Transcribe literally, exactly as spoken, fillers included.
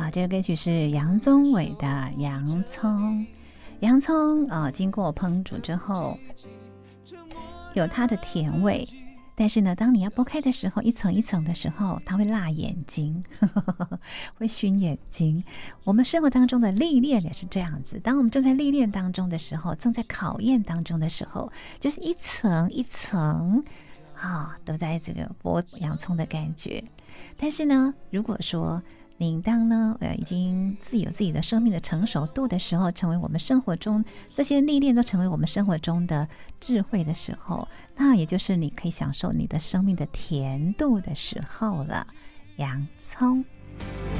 好，这个歌曲是杨宗纬的《洋葱》。洋葱啊、呃，经过烹煮之后，有它的甜味，但是呢，当你要剥开的时候，一层一层的时候，它会辣眼睛，呵呵会熏眼睛。我们生活当中的历练也是这样子，当我们正在历练当中的时候，正在考验当中的时候，就是一层一层啊，都在这个剥洋葱的感觉。但是呢，如果说你当呢，呃，已经自己有自己的生命的成熟度的时候，成为我们生活中这些历练都成为我们生活中的智慧的时候，那也就是你可以享受你的生命的甜度的时候了。洋葱。